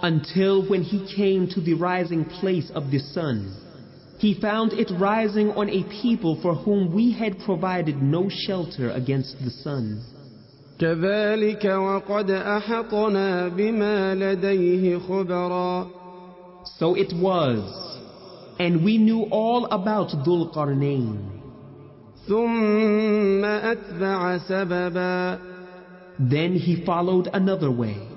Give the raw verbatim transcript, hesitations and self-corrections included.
until when he came to the rising place of the sun, he found it rising on a people for whom we had provided no shelter against the sun. كذلك وقد أحطنا بما لديه خبرا. So it was, and we knew all about Dhul Qarnayn. ثم أتبع سببا. Then he followed another way.